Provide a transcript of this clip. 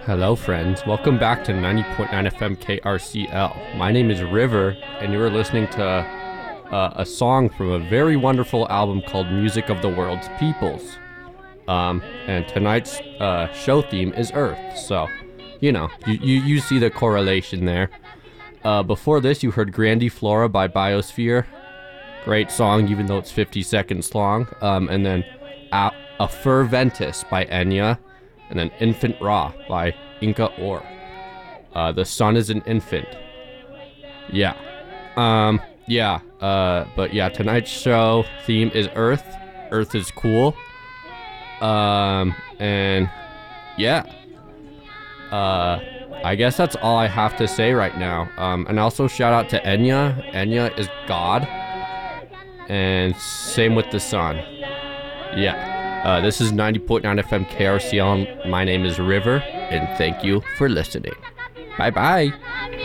Hello, friends. Welcome back to 90.9 FM KRCL. My name is River, and you are listening to a song from a very wonderful album called Music of the World's Peoples. And tonight's show theme is Earth, so, you see the correlation there. Before this, you heard Grandiflora by Biosphere. Great song, even though it's 50 seconds long. And then A Ferventus by Enya. And then Infant Ra by Inca Or. The sun is an infant. Yeah. But tonight's show theme is Earth. Earth is cool. I guess that's all I have to say right now. And also shout out to Enya. Enya is God. And same with the sun. Yeah. This is 90.9 FM KRCL. My name is River, and thank you for listening. Bye-bye.